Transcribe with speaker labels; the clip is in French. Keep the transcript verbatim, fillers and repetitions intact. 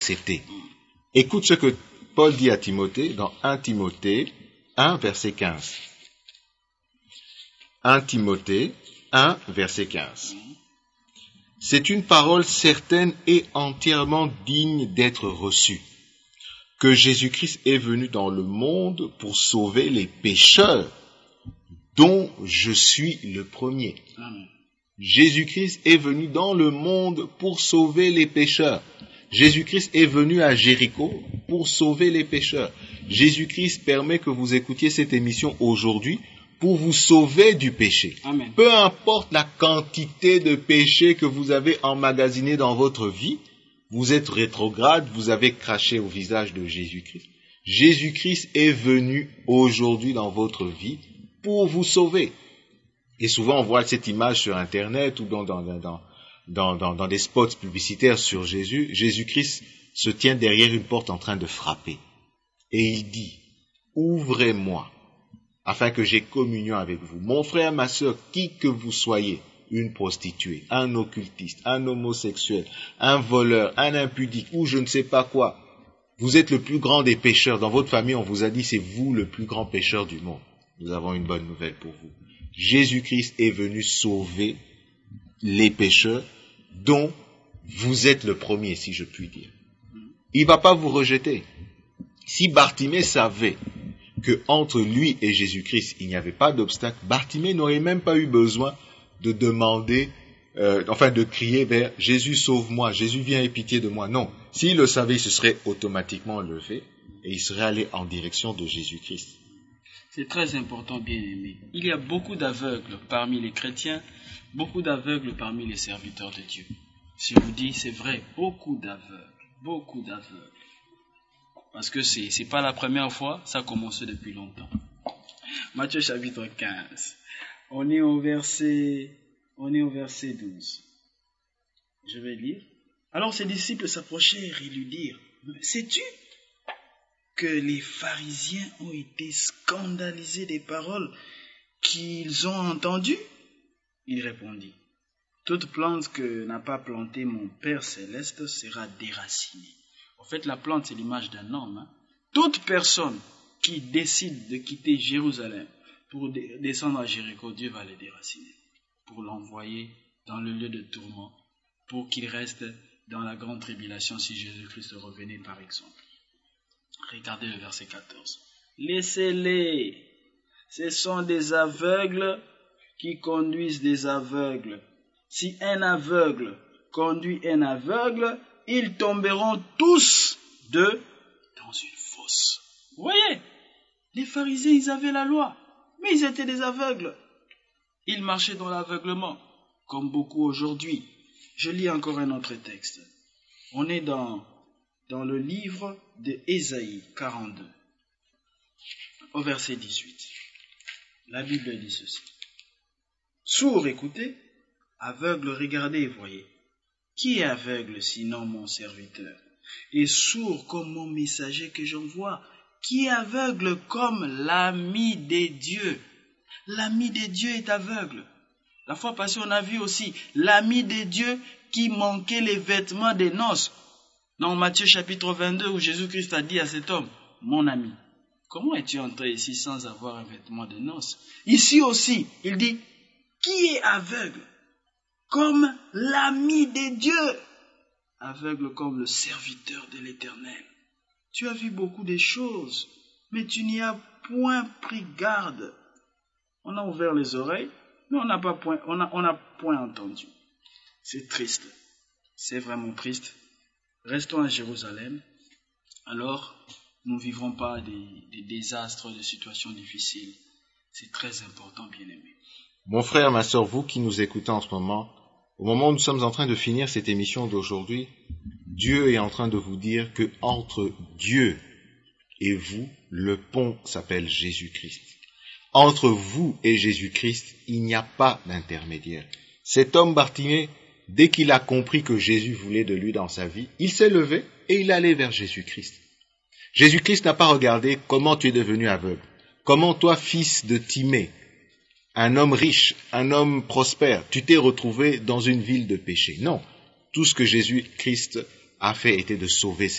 Speaker 1: accepter. Écoute ce que Paul dit à Timothée dans un Timothée un, verset quinze. un Timothée un, verset quinze. C'est une parole certaine et entièrement digne d'être reçue, que Jésus-Christ est venu dans le monde pour sauver les pécheurs, dont je suis le premier.
Speaker 2: Amen.
Speaker 1: Jésus-Christ est venu dans le monde pour sauver les pécheurs. Jésus-Christ est venu à Jéricho pour sauver les pécheurs. Jésus-Christ permet que vous écoutiez cette émission aujourd'hui pour vous sauver du péché.
Speaker 2: Amen.
Speaker 1: Peu importe la quantité de péché que vous avez emmagasiné dans votre vie, vous êtes rétrograde, vous avez craché au visage de Jésus-Christ. Jésus-Christ est venu aujourd'hui dans votre vie pour vous sauver. Et souvent on voit cette image sur Internet ou dans, dans, dans, dans, dans, dans des spots publicitaires sur Jésus. Jésus-Christ se tient derrière une porte en train de frapper. Et il dit, ouvrez-moi, afin que j'aie communion avec vous. Mon frère, ma sœur, qui que vous soyez, une prostituée, un occultiste, un homosexuel, un voleur, un impudique, ou je ne sais pas quoi, vous êtes le plus grand des pécheurs. Dans votre famille, on vous a dit, c'est vous le plus grand pécheur du monde. Nous avons une bonne nouvelle pour vous. Jésus-Christ est venu sauver les pécheurs, dont vous êtes le premier, si je puis dire. Il ne va pas vous rejeter. Si Bartimée savait que entre lui et Jésus-Christ, il n'y avait pas d'obstacle, Bartimée n'aurait même pas eu besoin de demander, euh, enfin de crier vers Jésus sauve-moi, Jésus viens aie pitié de moi. Non, s'il le savait, il se serait automatiquement levé et il serait allé en direction de Jésus-Christ.
Speaker 2: C'est très important, bien-aimé. Il y a beaucoup d'aveugles parmi les chrétiens, beaucoup d'aveugles parmi les serviteurs de Dieu. Je vous dis, c'est vrai, beaucoup d'aveugles, beaucoup d'aveugles. Parce que c'est, c'est pas la première fois, ça a commencé depuis longtemps. Matthieu chapitre quinze. On est au verset, on est au verset douze. Je vais lire. Alors ses disciples s'approchèrent et lui dirent, sais-tu que les pharisiens ont été scandalisés des paroles qu'ils ont entendues? Il répondit, toute plante que n'a pas plantée mon Père céleste sera déracinée. En fait, la plante, c'est l'image d'un homme. Hein. Toute personne qui décide de quitter Jérusalem pour d- descendre à Jéricho, Dieu va le déraciner, pour l'envoyer dans le lieu de tourment, pour qu'il reste dans la grande tribulation si Jésus-Christ revenait, par exemple. Regardez le verset quatorze. Laissez-les, ce sont des aveugles qui conduisent des aveugles. Si un aveugle conduit un aveugle, ils tomberont tous deux dans une fosse. Vous voyez, les pharisiens, ils avaient la loi, mais ils étaient des aveugles. Ils marchaient dans l'aveuglement, comme beaucoup aujourd'hui. Je lis encore un autre texte. On est dans, dans le livre de Ésaïe quarante-deux, au verset dix-huit. La Bible dit ceci. Sourds, écoutez, aveugles, regardez et voyez. Qui est aveugle sinon mon serviteur, et sourd comme mon messager que j'envoie? Qui est aveugle comme l'ami des dieux? L'ami des dieux est aveugle. La fois passée, on a vu aussi l'ami des dieux qui manquait les vêtements des noces. Dans Matthieu chapitre vingt-deux, où Jésus-Christ a dit à cet homme, mon ami, comment es-tu entré ici sans avoir un vêtement de noces? Ici aussi, il dit, qui est aveugle comme l'ami des dieux, aveugle comme le serviteur de l'Éternel? Tu as vu beaucoup de choses, mais tu n'y as point pris garde. On a ouvert les oreilles, mais on n'a pas point, on a, on a point entendu. C'est triste, c'est vraiment triste. Restons à Jérusalem, alors nous ne vivrons pas des, des désastres, des situations difficiles. C'est très important, bien-aimé.
Speaker 1: Mon frère, ma sœur, vous qui nous écoutez en ce moment, au moment où nous sommes en train de finir cette émission d'aujourd'hui, Dieu est en train de vous dire que entre Dieu et vous, le pont s'appelle Jésus-Christ. Entre vous et Jésus-Christ, il n'y a pas d'intermédiaire. Cet homme Bartimée, dès qu'il a compris que Jésus voulait de lui dans sa vie, il s'est levé et il allait vers Jésus-Christ. Jésus-Christ n'a pas regardé comment tu es devenu aveugle, comment toi, fils de Timée, un homme riche, un homme prospère, tu t'es retrouvé dans une ville de péché. Non, tout ce que Jésus-Christ a fait était de sauver